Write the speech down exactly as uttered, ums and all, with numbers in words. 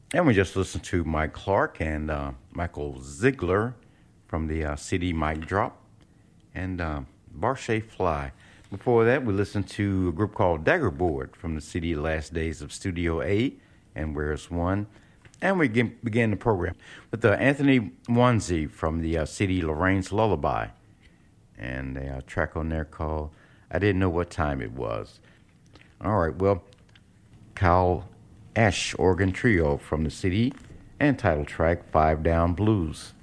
And we just listened to Mike Clark and uh, Michael Ziegler from the uh, C D Mic Drop and uh, Barshay Fly. Before that, we listened to a group called Daggerboard from the C D Last Days of Studio A and Where's One. And we begin, began the program with uh, Anthony Wanzi from the uh, C D Lorraine's Lullaby and a uh, track on there called I Didn't Know What Time It Was. All right, well, Kyle Ash Organ Trio from the C D and title track Five Down Blues.